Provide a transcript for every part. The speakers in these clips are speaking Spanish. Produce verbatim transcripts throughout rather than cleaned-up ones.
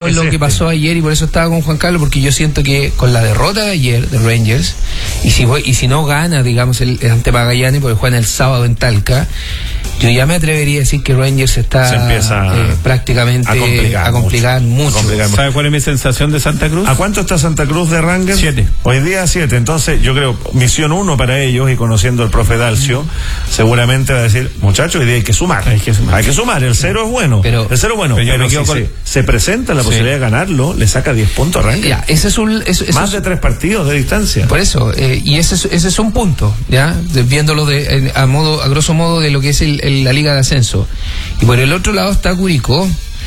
en lo que pasó ayer, y por eso estaba con Juan Carlos, porque yo siento que con la derrota de ayer de Rangers, y si y si no gana, digamos, el, el ante Magallanes, porque juegan el sábado en Talca, yo ya me atrevería a decir que Rangers está Se empieza eh, prácticamente a complicar, a complicar mucho. mucho. Complicar mucho. ¿Sabe cuál es mi sensación de Santa Cruz? ¿A cuánto está Santa Cruz de Rangers? Siete. Hoy día siete. Entonces, yo creo, misión uno para ellos, y conociendo al profe Dalcio, mm. seguramente va a decir, muchachos, hoy día hay que sumar. Hay que sumar. Hay que sumar. El cero es bueno. Pero, el cero es bueno. Pero, pero si con... se, se presenta la posibilidad sí. de ganarlo, le saca diez puntos a Rangers. Ya, ese es un, eso, eso Más es, de tres partidos de distancia. Por eso, eh, y ese es, ese es un punto, ya, de, viéndolo de, a modo, a grosso modo de lo que es el, el, la Liga de Ascenso. Y por el otro lado está Curicó.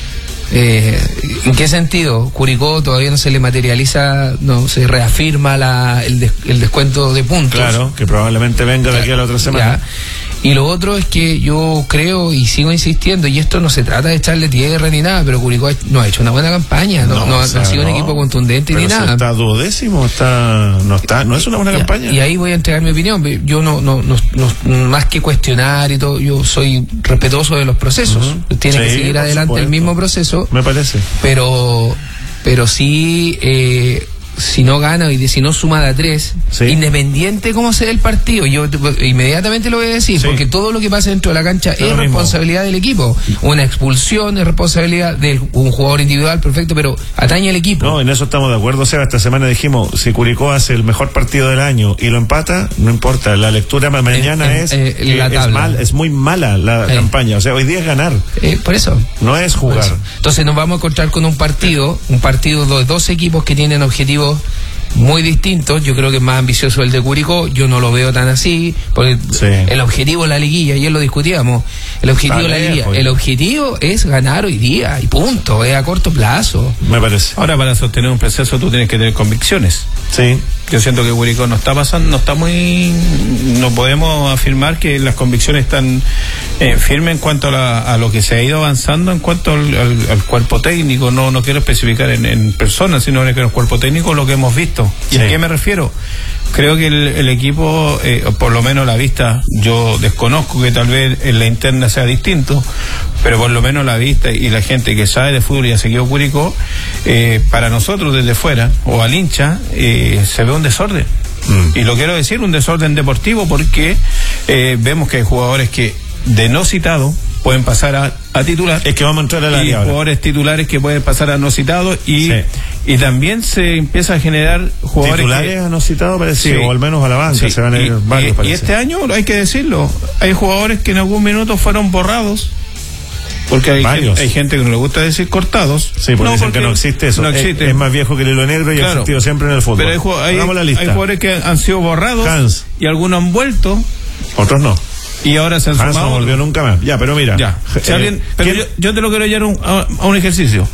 Eh, ¿En qué sentido? Curicó todavía no se le materializa, no se reafirma la, el, des, el descuento de puntos. Claro, que probablemente venga de aquí a la otra semana. Ya. Y lo otro es que yo creo y sigo insistiendo, y esto no se trata de echarle tierra ni nada, pero Curicó no ha hecho una buena campaña, no, no, no, o sea, no ha sido no, un equipo contundente ni nada. Está duodécimo, está, no está, no es una buena ya, campaña. Y ahí voy a entregar mi opinión. Yo no, no, no, no más que cuestionar y todo, yo soy respetuoso de los procesos. Uh-huh. Tiene sí, que seguir adelante supuesto. el mismo proceso. Me parece. Pero, pero sí. Eh, si no gana y si no suma de a tres, sí. independiente cómo sea el partido, yo inmediatamente lo voy a decir, sí. porque todo lo que pasa dentro de la cancha es, es responsabilidad del equipo. Una expulsión es responsabilidad de un jugador individual, perfecto, pero atañe al equipo. No, en eso estamos de acuerdo, Seba. Esta semana dijimos, si Curicó hace el mejor partido del año y lo empata, no importa, la lectura mañana eh, es, eh, eh, la es, mal, es muy mala la eh. campaña, o sea, hoy día es ganar. Eh, por eso. No es jugar. Entonces nos vamos a encontrar con un partido, un partido de dos equipos que tienen objetivos muy distintos. Yo creo que es más ambicioso el de Curicó, yo no lo veo tan así, porque sí. el objetivo de la liguilla, ayer lo discutíamos, el objetivo de la liguilla, el objetivo es ganar hoy día y punto, es a corto plazo. Me parece. Ahora, para sostener un proceso tú tienes que tener convicciones. Sí. Yo siento que Curicó no está pasando, no está muy, no podemos afirmar que las convicciones están eh, firmes en cuanto a, la, a lo que se ha ido avanzando en cuanto al, al, al cuerpo técnico. No, no quiero especificar en, en personas, sino en el cuerpo técnico lo que hemos visto. ¿Y sí. a qué me refiero? Creo que el, el equipo, eh, por lo menos la vista, yo desconozco que tal vez en la interna sea distinto, pero por lo menos la vista y la gente que sabe de fútbol y ha seguido Curicó, eh, para nosotros desde fuera, o al hincha, eh, se ve un desorden. Mm. Y lo quiero decir, un desorden deportivo, porque eh, vemos que hay jugadores que de no citado pueden pasar a, a titular. Es que vamos a entrar a la y jugadores titulares que pueden pasar a no citados y, sí. y también se empieza a generar jugadores titulares que, a no citados, parece, sí. o al menos a la banca, sí. se van a ir y, varios, y, y este año hay que decirlo, hay jugadores que en algún minuto fueron borrados. Porque hay, gente, hay gente que no le gusta decir cortados. Sí, porque no, dicen porque que no existe eso. No existe. Es, es más viejo que el hilo negro y claro. ha existido siempre en el fútbol. Pero hay, hay, la lista. hay jugadores que han sido borrados Hans. y algunos han vuelto. Otros no. Y ahora se han Hans sumado. no volvió nunca más. Ya, pero mira. Ya. Si eh, alguien, pero yo, yo te lo quiero llevar a, a un ejercicio.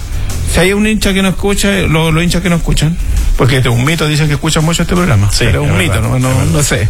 Si hay un hincha que no escucha, los, los hinchas que no escuchan, porque este es un mito, dicen que escuchan mucho este programa, sí, pero es un mito, no, no, no sé.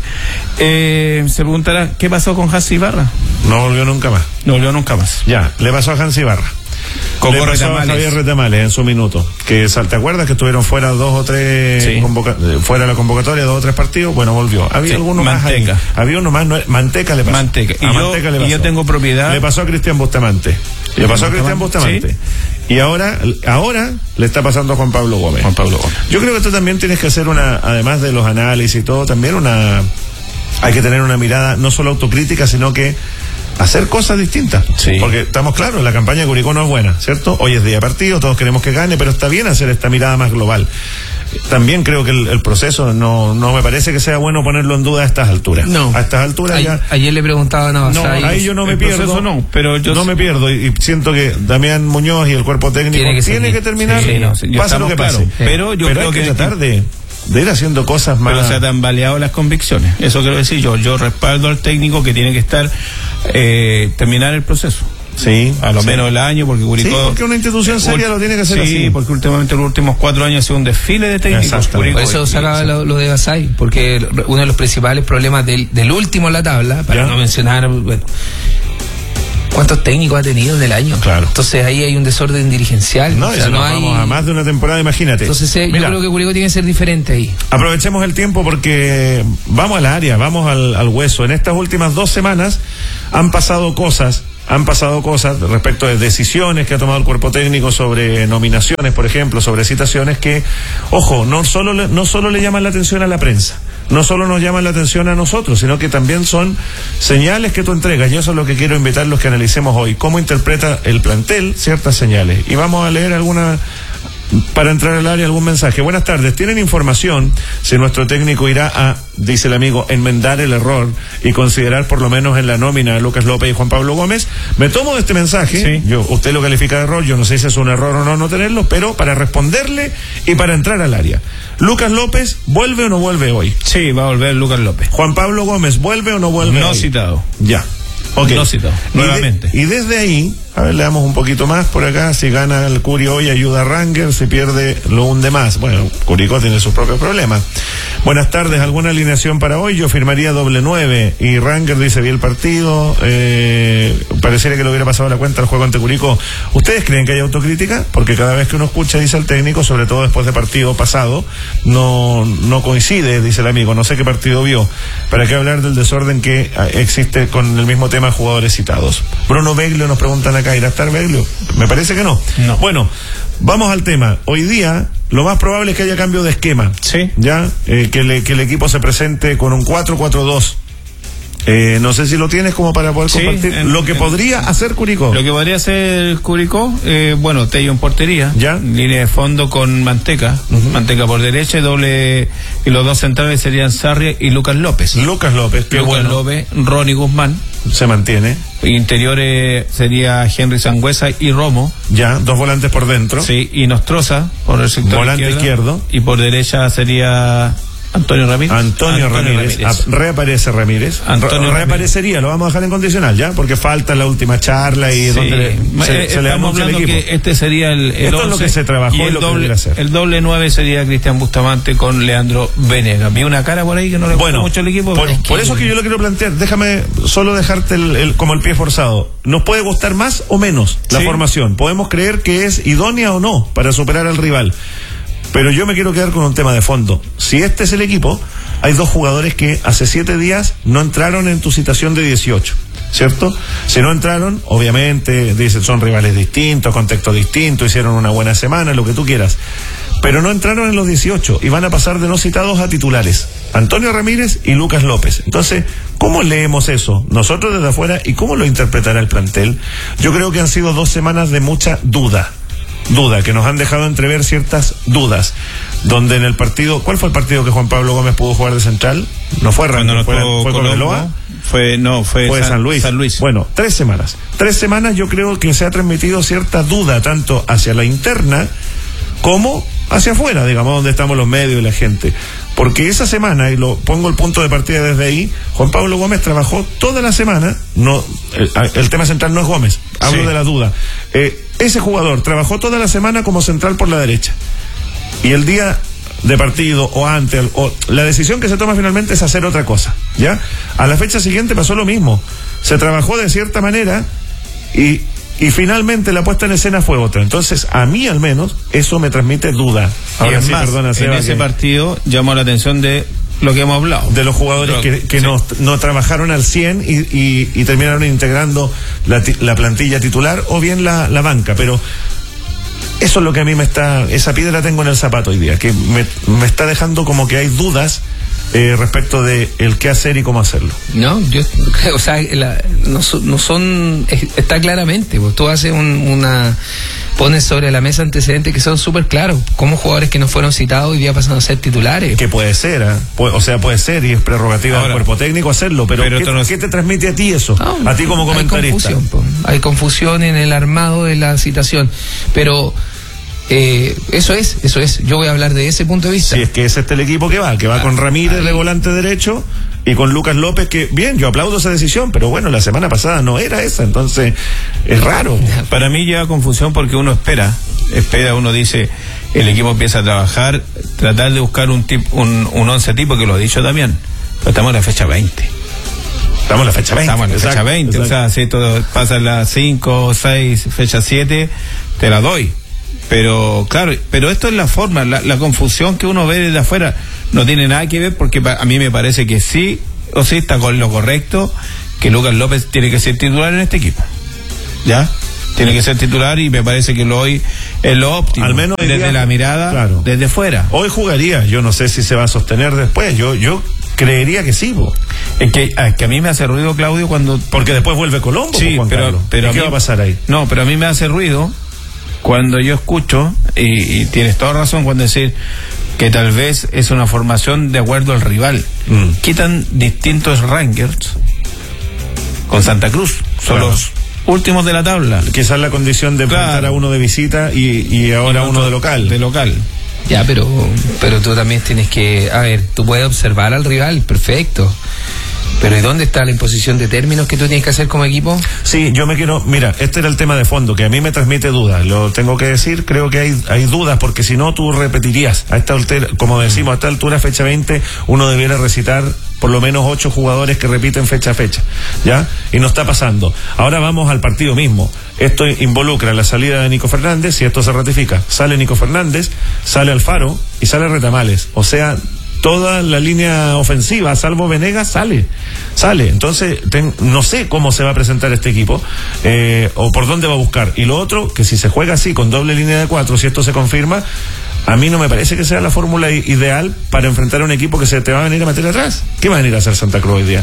Eh, se preguntará, ¿qué pasó con Hans Ibarra? No volvió nunca más. No volvió nunca más. Ya, le pasó a Hans Ibarra. Con le pasó a Javier Retamales en su minuto. Que, ¿te acuerdas que estuvieron fuera dos o tres, sí. convoca, fuera de la convocatoria, dos o tres partidos? Bueno, volvió. Había sí, algunos Manteca. más ahí. Había uno más, no, Manteca le pasó. Manteca. Y, yo, Manteca le pasó. y yo tengo propiedad. Le pasó a Cristian Bustamante. Le pasó a Cristian Bustamante. ¿Sí? Y ahora, ahora le está pasando a Juan Pablo Gómez. Juan Pablo Gómez. Yo creo que tú también tienes que hacer una, además de los análisis y todo, también una, hay que tener una mirada no solo autocrítica, sino que hacer cosas distintas. Sí. Porque estamos claros, la campaña de Curicó no es buena, ¿cierto? Hoy es día de partido, todos queremos que gane, pero está bien hacer esta mirada más global. También creo que el, el proceso no, no me parece que sea bueno ponerlo en duda a estas alturas. No. A estas alturas Ay, ya. Ayer le preguntaban a No, ahí yo no me pierdo. No, pero yo no sí. me pierdo y, y siento que Damián Muñoz y el cuerpo técnico tiene que, tiene que terminar. Sí, no, sí, pasa lo que claro, pase. Pero yo pero creo hay que, que tratar de, de ir haciendo cosas más. Pero se han baleado las convicciones. Eso quiero decir yo. Yo respaldo al técnico que tiene que estar eh, terminar el proceso. Sí, a lo sí. menos el año, porque Curicó... Sí, porque una institución seria lo tiene que hacer sí, así. Sí, porque últimamente los últimos cuatro años ha sido un desfile de técnicos. Por eso sacaba lo, lo de Basay, porque uno de los principales problemas del, del último en la tabla, para ¿Ya? no mencionar... Bueno, ¿cuántos técnicos ha tenido en el año? Claro. Entonces ahí hay un desorden dirigencial. No, o sea, no hay... vamos a más de una temporada, imagínate. Entonces eh, yo creo que Curicó tiene que ser diferente ahí. Aprovechemos el tiempo porque vamos al área, vamos al, al hueso. En estas últimas dos semanas han pasado cosas han pasado cosas respecto de decisiones que ha tomado el cuerpo técnico sobre nominaciones, por ejemplo, sobre citaciones que, ojo, no solo le, no solo le llaman la atención a la prensa, no solo nos llaman la atención a nosotros, sino que también son señales que tú entregas. Y eso es lo que quiero invitarlos que analicemos hoy, cómo interpreta el plantel ciertas señales. Y vamos a leer alguna, para entrar al área, algún mensaje. Buenas tardes, ¿tienen información si nuestro técnico irá a, dice el amigo, enmendar el error y considerar por lo menos en la nómina a Lucas López y Juan Pablo Gómez? Me tomo de este mensaje, sí. yo, usted lo califica de error, yo no sé si es un error o no no tenerlo, pero para responderle y para entrar al área. Lucas López, ¿vuelve o no vuelve hoy? Sí, va a volver Lucas López. Juan Pablo Gómez, ¿vuelve o no vuelve no hoy? No citado. Ya. Okay. No citado, nuevamente. Y, de, y desde ahí, a ver, le damos un poquito más por acá. Si gana el Curi hoy, ayuda a Ranger. Si pierde, lo hunde más. Bueno, Curicó tiene sus propios problemas. Buenas tardes, ¿alguna alineación para hoy? Yo firmaría doble nueve. Y Ranger dice, vi el partido. Eh, pareciera que le hubiera pasado la cuenta al juego ante Curicó. ¿Ustedes creen que hay autocrítica? Porque cada vez que uno escucha, dice el técnico, sobre todo después de partido pasado, no, no coincide, dice el amigo. No sé qué partido vio. ¿Para qué hablar del desorden que existe con el mismo tema de jugadores citados? Bruno Beglio nos preguntan acá, ¿irá a estar Beglio? Me parece que no. no. Bueno, vamos al tema. Hoy día lo más probable es que haya cambio de esquema. Sí. Ya, eh, que, le, que el equipo se presente con un cuatro cuatro dos. Eh, no sé si lo tienes como para poder sí, compartir en, lo que en, podría hacer Curicó. Lo que podría hacer Curicó, eh, bueno, Tello en portería, ya, línea de fondo con Manteca, uh-huh. Manteca por derecha, doble, y los dos centrales serían Sarria y Lucas López. Lucas López, qué Lucas bueno. López, Ronnie Guzmán. Se mantiene. Interiores sería Henry Sangüesa y Romo. Ya, dos volantes por dentro. Sí, y Nostroza por el sector volante izquierdo. Y por derecha sería Antonio Ramírez. Antonio, Antonio Ramírez. Ramírez. Ah, reaparece Ramírez. Antonio reaparecería, Ramírez. Lo vamos a dejar en condicional ya, porque falta la última charla y sí. donde le, se, se le da mucho al equipo. Que este sería el, el Esto once, es lo que se trabajó y, y lo doble, que hacer. El doble nueve sería Cristian Bustamante con Leandro Venegas. Vi una cara por ahí que no le bueno, gusta mucho el equipo. Por, es por que... eso que yo lo quiero plantear. Déjame solo dejarte el, el, como el pie forzado. Nos puede gustar más o menos la ¿sí? formación. Podemos creer que es idónea o no para superar al rival. Pero yo me quiero quedar con un tema de fondo. Si este es el equipo, hay dos jugadores que hace siete días no entraron en tu citación de dieciocho, ¿cierto? Si no entraron, obviamente, dicen, son rivales distintos, contexto distinto, hicieron una buena semana, lo que tú quieras. Pero no entraron en los dieciocho y van a pasar de no citados a titulares. Antonio Ramírez y Lucas López. Entonces, ¿cómo leemos eso nosotros desde afuera y cómo lo interpretará el plantel? Yo creo que han sido dos semanas de mucha duda. Duda, que nos han dejado entrever ciertas dudas, donde en el partido, ¿cuál fue el partido que Juan Pablo Gómez pudo jugar de central? No fue Rango, fue, fue Cobreloa, fue, no, fue, fue San, San Luis. San Luis. Bueno, tres semanas. Tres semanas yo creo que se ha transmitido cierta duda, tanto hacia la interna como hacia afuera, digamos, donde estamos los medios y la gente. Porque esa semana, y lo pongo el punto de partida desde ahí, Juan Pablo Gómez trabajó toda la semana, no, el, el tema central no es Gómez, hablo sí. de la duda. Eh, ese jugador trabajó toda la semana como central por la derecha. Y el día de partido o antes, o la decisión que se toma finalmente es hacer otra cosa, ¿ya? A la fecha siguiente pasó lo mismo. Se trabajó de cierta manera y Y finalmente la puesta en escena fue otra. Entonces, a mí al menos, eso me transmite duda. Ahora sí, perdona, Seba, en ese que... partido llamó la atención de lo que hemos hablado. De los jugadores que, que sí. no, no trabajaron al cien y, y, y terminaron integrando la, la plantilla titular o bien la, la banca. Pero eso es lo que a mí me está... Esa piedra tengo en el zapato hoy día, que me, me está dejando como que hay dudas Eh, respecto de el qué hacer y cómo hacerlo. No, yo, o sea, la, no, no son, está claramente, pues tú haces un, una, pones sobre la mesa antecedentes que son súper claros, como jugadores que no fueron citados hoy día pasan a ser titulares. Que puede ser, ¿eh? Pu- o sea, puede ser y es prerrogativa Ahora, del cuerpo técnico hacerlo, pero, pero ¿qué, no... ¿qué te transmite a ti eso? No, a ti como comentarista. Hay confusión, pues, hay confusión en el armado de la citación, pero Eh, eso es, eso es. Yo voy a hablar de ese punto de vista. Si es que es este el equipo que va, que va ah, con Ramírez ahí. de volante derecho y con Lucas López, que bien, yo aplaudo esa decisión, pero bueno, la semana pasada no era esa, entonces es raro. Para mí lleva confusión porque uno espera, espera, uno dice, el equipo empieza a trabajar, tratar de buscar un tip, un, un once tipo, que lo ha dicho también, pero estamos en la fecha veinte. Estamos en la fecha veinte. Estamos en la fecha exacto, veinte, exacto. O sea, si todo pasa las cinco, seis, fecha siete, te la doy. Pero claro, pero esto es la forma, la, la confusión que uno ve desde afuera no tiene nada que ver, porque a mí me parece que sí o sí está con lo correcto, que Lucas López tiene que ser titular en este equipo. ¿ya? Tiene que ser titular y me parece que lo hoy es lo óptimo. Al menos desde día, la mirada, claro, desde fuera. Hoy jugaría, yo no sé si se va a sostener después, yo yo creería que sí, po. Es que, es que a mí me hace ruido, Claudio, cuando... Porque después vuelve Colombo, sí, Juan pero, Carlos. pero ¿Qué mí, va a pasar ahí? No, pero a mí me hace ruido cuando yo escucho, y, y tienes toda razón cuando decir que tal vez es una formación de acuerdo al rival. Mm. ¿Qué tan distinto es Rangers con Santa Cruz? Son claro. los últimos de la tabla. Quizás la condición de enfrentar claro. a uno de visita y, y ahora y uno de local. De local. Ya, pero pero tú también tienes que, a ver, tú puedes observar al rival, perfecto. Pero ¿y dónde está la imposición de términos que tú tienes que hacer como equipo? Sí, yo me quiero, mira, este era el tema de fondo, que a mí me transmite dudas, lo tengo que decir, creo que hay hay dudas, porque si no tú repetirías, a esta altura, como decimos, a esta altura, fecha veinte, uno debiera recitar por lo menos ocho jugadores que repiten fecha a fecha, ¿ya? Y no está pasando. Ahora vamos al partido mismo. Esto involucra la salida de Nico Fernández, si esto se ratifica, sale Nico Fernández, sale Alfaro y sale Retamales, o sea, toda la línea ofensiva, salvo Venegas, sale, sale. Entonces, ten, no sé cómo se va a presentar este equipo, eh, o por dónde va a buscar. Y lo otro, que si se juega así, con doble línea de cuatro, si esto se confirma, a mí no me parece que sea la fórmula ideal para enfrentar a un equipo que se te va a venir a meter atrás. ¿Qué va a venir a hacer Santa Cruz hoy día?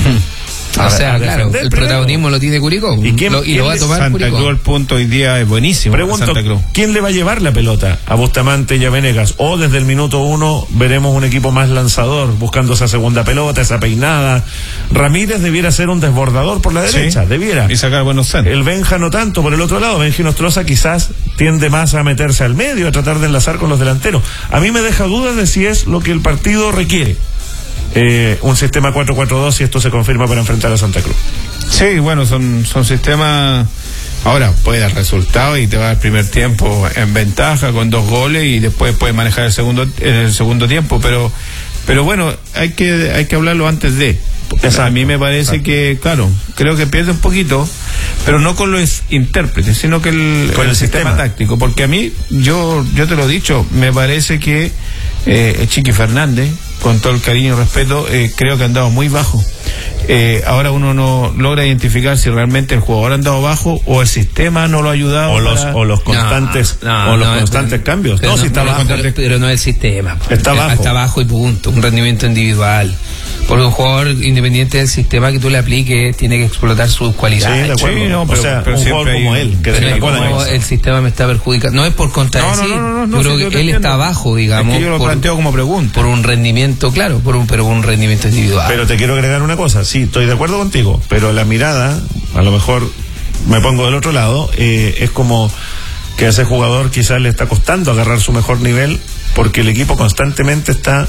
O a, sea, a claro, el primero. Protagonismo lo tiene Curicó. ¿Y, quién, lo, y lo va a tomar Santa Curicó. Cruz, el punto hoy día es buenísimo. Pregunto, Santa Cruz. ¿quién le va a llevar la pelota a Bustamante y a Venegas? O desde el minuto uno veremos un equipo más lanzador, buscando esa segunda pelota, esa peinada. Ramírez debiera ser un desbordador por la derecha, sí, debiera. Y sacar buenos centros. El Benja no tanto por el otro lado. Benji Nostroza quizás tiende más a meterse al medio, a tratar de enlazar con los delanteros. A mí me deja dudas de si es lo que el partido requiere. Eh, un sistema cuatro cuatro dos si esto se confirma para enfrentar a Santa Cruz. Sí, bueno, son son sistemas. Ahora puede dar resultado y te va al primer tiempo en ventaja con dos goles y después puede manejar el segundo el segundo tiempo, pero pero bueno, hay que hay que hablarlo antes de. Exacto, a mí me parece exacto. que, claro, creo que pierde un poquito, pero no con los intérpretes, sino que el, con el, el sistema. sistema táctico, porque a mí, yo yo te lo he dicho, me parece que eh, Chiqui Fernández, con todo el cariño y respeto, eh, creo que ha andado muy bajo. Eh, ahora uno no logra identificar si realmente el jugador ha andado bajo o el sistema no lo ha ayudado. O los, para... o los constantes, no, no, o los no, constantes pero, cambios. Pero no, no, si está pero, bajo. Pero, pero no es el sistema. Está bajo. Está bajo y punto. Un rendimiento individual. Porque un jugador independiente del sistema que tú le apliques tiene que explotar sus cualidades. Sí, de acuerdo. Sí, no, pero, o sea, pero un jugador como él. Que pero es como el sistema me está perjudicando. No es por contradecir. No, no, no, no, yo creo no, que él entiendo. Está bajo, digamos. Es que yo lo por, planteo como pregunta. Por un rendimiento, claro, por un, pero un rendimiento individual. Pero te quiero agregar una cosa. Sí, estoy de acuerdo contigo. Pero la mirada, a lo mejor me pongo del otro lado, eh, es como que a ese jugador quizás le está costando agarrar su mejor nivel porque el equipo constantemente está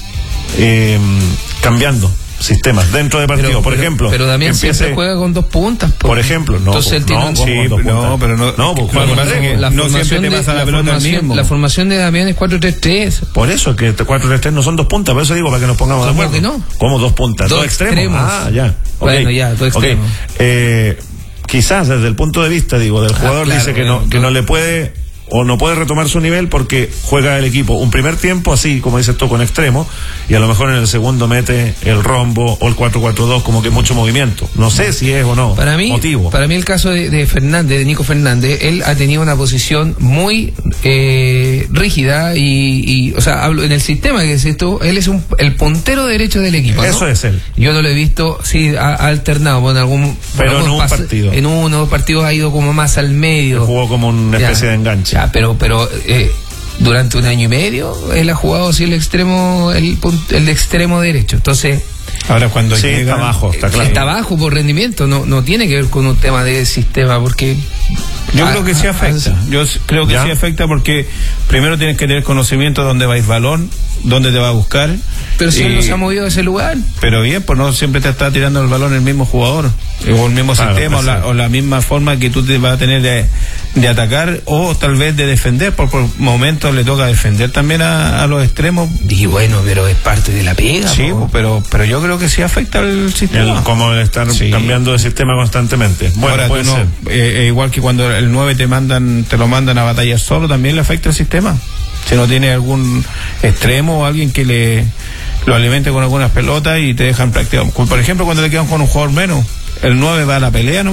eh, cambiando sistemas dentro de partido, pero, por pero, ejemplo. Pero también empiece, siempre juega con dos puntas. Por, por ejemplo, no. Entonces él tiene no, un, sí, no, pero no. No, pues, claro, claro, que la no formación siempre te pasa de, la, la pelota mismo. La formación de Damián es cuatro tres tres. Por eso que cuatro tres tres no son dos puntas, por eso digo para que nos pongamos de acuerdo. ¿Cómo que no? ¿Cómo dos puntas? Dos, dos extremos. extremos. Ah, ya. Okay. Bueno, ya, dos extremos. Okay. Eh, quizás desde el punto de vista, digo, del jugador ah, claro, dice que no, que no le puede o no puede retomar su nivel porque juega el equipo un primer tiempo así, como dices tú, con extremo, y a lo mejor en el segundo mete el rombo o el cuatro cuatro dos, como que mucho movimiento. No sé si es o no para mí, motivo. Para mí el caso de, de Fernández, de Nico Fernández, él ha tenido una posición muy eh, rígida y, y, o sea, hablo en el sistema que es esto, él es un, el puntero derecho del equipo, ¿no? Eso es él. Yo no lo he visto, sí, ha, ha alternado con algún... Pero en un pas- partido. En uno o dos partidos ha ido como más al medio. Se jugó como una especie ya, de enganche. Ya, pero, pero eh, durante un año y medio él ha jugado así el extremo, el, el de extremo derecho. Entonces, ahora cuando sí, llega, está bajo, está claro. Está bajo por rendimiento, no, no tiene que ver con un tema de sistema, porque yo a, creo que sí afecta. A, yo creo que ¿ya? sí afecta porque primero tienes que tener conocimiento de dónde va el balón, dónde te va a buscar. Pero si y, él no se ha movido de ese lugar. Pero bien, pues no siempre te está tirando el balón el mismo jugador, o el mismo claro, sistema, pues o, la, o la misma forma que tú te vas a tener de, de atacar, o tal vez de defender, por, por momentos le toca defender también a, a los extremos. Y bueno, pero es parte de la pega. Sí, pues, pero, pero yo creo que sí afecta al sistema. El, como estar sí. cambiando de sistema constantemente. Bueno, ahora, puede no, ser. Eh, igual que cuando el nueve te mandan, te lo mandan a batallar solo, también le afecta al sistema. Si no tiene algún extremo o alguien que le lo alimente con algunas pelotas y te dejan practicar. Por ejemplo, cuando te quedan con un jugador menos, el nueve va a la pelea nomás.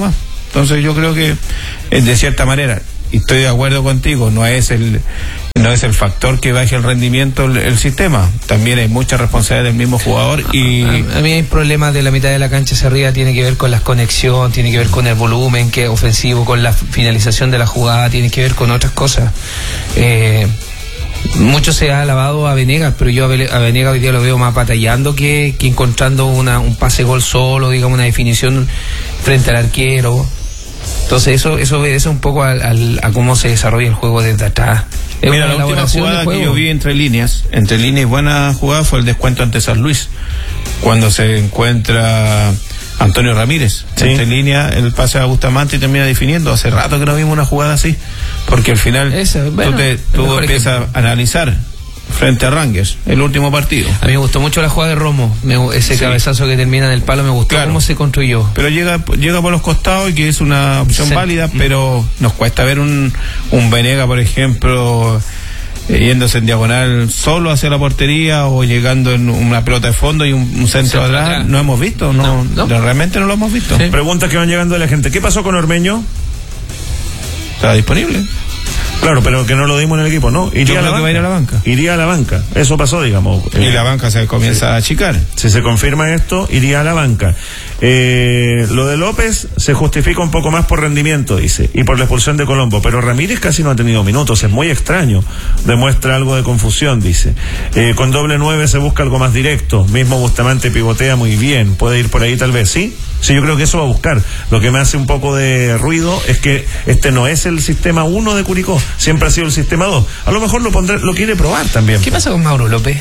Entonces yo creo que de cierta manera, y estoy de acuerdo contigo, no es el no es el factor que baje el rendimiento el, el sistema, también hay mucha responsabilidad del mismo jugador. Y a, a mí hay problemas de la mitad de la cancha hacia arriba, tiene que ver con las conexiones, tiene que ver con el volumen que es ofensivo, con la finalización de la jugada, tiene que ver con otras cosas. eh, mucho se ha alabado a Venegas, pero yo a Venegas hoy día lo veo más batallando que, que encontrando una, un pase gol solo, digamos, una definición frente al arquero. Entonces eso eso obedece un poco al, al, a cómo se desarrolla el juego desde atrás. Es Mira, la última jugada que yo vi entre líneas, entre líneas buena jugada fue el descuento ante San Luis, cuando se encuentra Antonio Ramírez, sí. Entre líneas el pase a Bustamante y termina definiendo. Hace rato que no vimos una jugada así, porque al final Esa, bueno, tú, te, tú empiezas ejemplo. a analizar frente a Rangers, el último partido. A mí me gustó mucho la jugada de Romo, me, ese sí. cabezazo que termina en el palo, me gustó claro. cómo se construyó. Pero llega llega por los costados y que es una opción sí. válida, pero nos cuesta ver un, un Venega, por ejemplo, eh, yéndose en diagonal solo hacia la portería o llegando en una pelota de fondo y un, un centro sí, atrás. atrás. No hemos visto, no, no, no. realmente no lo hemos visto. Sí. Preguntas que van llegando de la gente. ¿Qué pasó con Ormeño? ¿Está disponible? Claro, pero que no lo dimos en el equipo, ¿no? Iría a la, que va a ir a la banca. Iría a la banca. Eso pasó, digamos. Y eh, la banca se comienza sí. a achicar. Si se confirma esto, iría a la banca. Eh, lo de López se justifica un poco más por rendimiento, dice, y por la expulsión de Colombo, pero Ramírez casi no ha tenido minutos, es muy extraño. Demuestra algo de confusión, dice. Eh, con doble nueve se busca algo más directo. Mismo Bustamante pivotea muy bien. Puede ir por ahí tal vez, ¿sí? Sí, yo creo que eso va a buscar. Lo que me hace un poco de ruido es que este no es el sistema uno de Curicó, siempre ha sido el sistema dos. A lo mejor lo pondré, lo quiere probar también. ¿Qué pasa con Mauro López?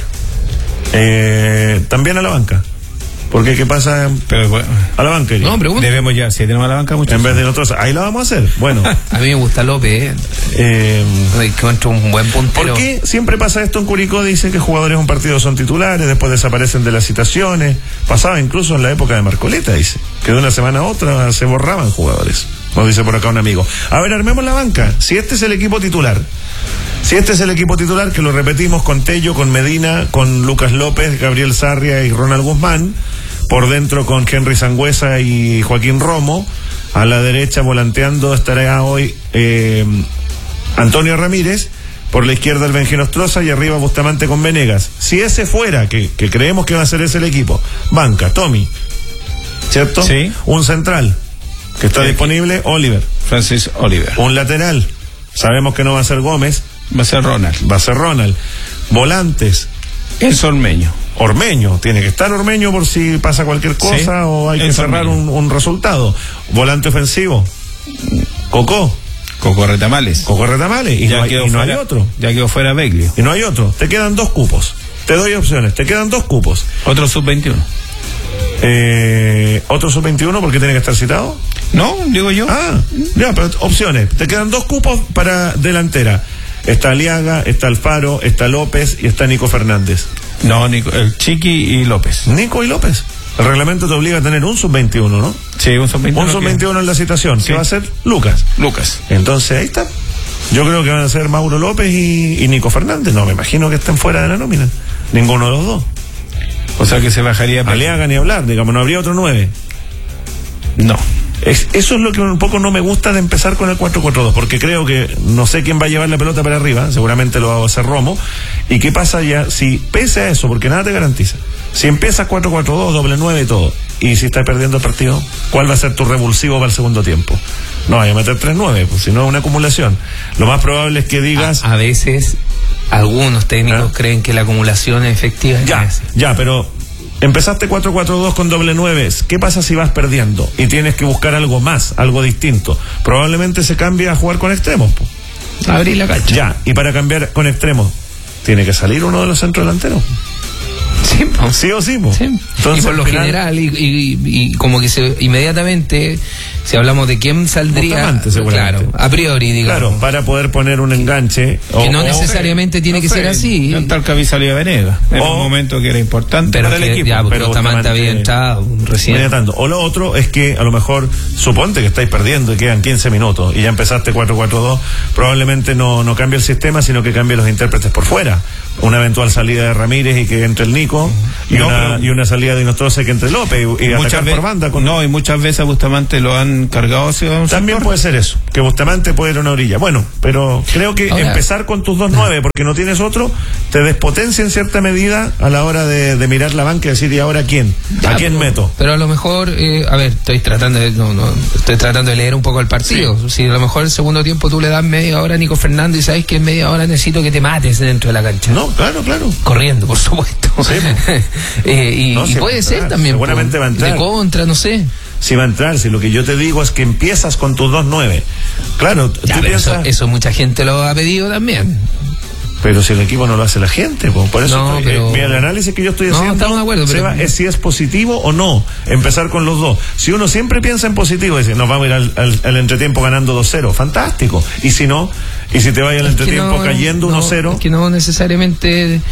Eh, también a la banca. Porque qué pasa pero, bueno, a la banca. No, debemos ya, si tenemos a la banca mucho. En vez de nosotros, ahí la vamos a hacer. Bueno. A mí me gusta López, eh. eh encuentro un buen puntero. ¿Por qué siempre pasa esto en Curicó? Dicen que jugadores de un partido son titulares, después desaparecen de las citaciones. Pasaba incluso en la época de Marcoleta, dice, que de una semana a otra se borraban jugadores. Nos dice por acá un amigo. A ver, armemos la banca. Si este es el equipo titular, si este es el equipo titular, que lo repetimos con Tello, con Medina, con Lucas López, Gabriel Sarria y Ronald Guzmán, por dentro con Henry Sangüesa y Joaquín Romo, a la derecha volanteando estará hoy eh, Antonio Ramírez, por la izquierda el Benjino Ostroza y arriba Bustamante con Venegas. Si ese fuera, que, que creemos que va a ser ese el equipo, banca, Tommy, ¿cierto? Sí. Un central, que está sí. disponible, Oliver. Francis Oliver. Un lateral, sabemos que no va a ser Gómez. Va a ser Ronald. Va a ser Ronald. Volantes. Es Ormeño. Ormeño, tiene que estar Ormeño por si pasa cualquier cosa sí, o hay que cerrar un, un resultado. Volante ofensivo, Cocó. Cocó Retamales. Cocó Retamales. Y, ya no, hay, y no fuera, hay otro. Ya quedó fuera Beglio. Y no hay otro. Te quedan dos cupos. Te doy opciones. Te quedan dos cupos. Otro sub veintiuno. Eh, ¿Otro sub veintiuno porque tiene que estar citado? No, digo yo. Ah, ya, pero opciones. Te quedan dos cupos para delantera. Está Aliaga, está Alfaro, está López y está Nico Fernández. No, Nico, el Chiqui y López. Nico y López. El reglamento te obliga a tener un sub veintiuno, ¿no? Sí, un sub veintiuno. Un sub veintiuno en la citación. Sí. ¿Qué va a ser? Lucas. Lucas. Entonces, ahí está. Yo creo que van a ser Mauro López y, y Nico Fernández. No, me imagino que estén fuera de la nómina. Ninguno de los dos. O sea que se bajaría... Aliaga ni hablar, digamos, no habría otro nueve. No. Es, eso es lo que un poco no me gusta de empezar con el cuatro cuatro dos, porque creo que no sé quién va a llevar la pelota para arriba, seguramente lo va a hacer Romo. ¿Y qué pasa ya si, pese a eso, porque nada te garantiza, si empiezas cuatro cuatro dos, doble nueve y todo, y si estás perdiendo el partido, ¿cuál va a ser tu revulsivo para el segundo tiempo? No vaya a meter tres nueve, pues si no es una acumulación. Lo más probable es que digas... A, a veces algunos técnicos ¿Eh? creen que la acumulación es efectiva. Ya, ya, pero... Empezaste cuatro cuatro dos con doble nueve. ¿Qué pasa si vas perdiendo y tienes que buscar algo más, algo distinto? Probablemente se cambie a jugar con extremos. Po. Abrir la cancha. Ya, y para cambiar con extremos, tiene que salir uno de los centros delanteros. Sí, po. sí o sí, po. sí. Entonces, y por lo final... general, y, y, y como que se inmediatamente, si hablamos de quién saldría, claro, a priori, digamos. Claro, para poder poner un enganche. Que o, no necesariamente o, tiene no que sé, ser así. Tal que había salido Venegas, en un momento que era importante pero para que, el equipo. Ya, pero Bustamante había entrado recién. O lo otro es que a lo mejor, suponte que estáis perdiendo y quedan quince minutos y ya empezaste cuatro cuatro dos, probablemente no, no cambie el sistema, sino que cambie los intérpretes por fuera. una eventual salida de Ramírez y que entre el Nico, y, no, una, pero, y una salida de Inostroza que entre López y, y atacar por banda. Con... No, y muchas veces a Bustamante lo han cargado hacia un También sector. Puede ser eso, que Bustamante puede ir a una orilla. Bueno, pero creo que Ahora, empezar con tus dos nueve, porque no tienes otro, te despotencia en cierta medida a la hora de, de mirar la banca y decir, ¿y ahora quién? ¿A quién pero, meto? Pero a lo mejor, eh, a ver, estoy tratando de, no, no, estoy tratando de leer un poco el partido. Sí. Si a lo mejor el segundo tiempo tú le das media hora a Nico Fernández y sabes que en media hora necesito que te mates dentro de la cancha. No, claro, claro. Corriendo, por supuesto. Sí, eh, y, no, y puede va ser también. Seguramente por, va a entrar. De contra, no sé. Si va a entrar, si lo que yo te digo es que empiezas con tus dos nueve. Claro, ya, tú piensas... eso, eso mucha gente lo ha pedido también. Pero si el equipo no lo hace la gente, pues, por eso no, estoy, pero... eh, mira, el análisis que yo estoy haciendo, no, estamos de acuerdo, pero... Seba, es si es positivo o no empezar con los dos. Si uno siempre piensa en positivo, dice, nos vamos a ir al, al, al entretiempo ganando dos cero, fantástico. Y si no, y si te vaya al entretiempo no, cayendo uno cero. No, es que no necesariamente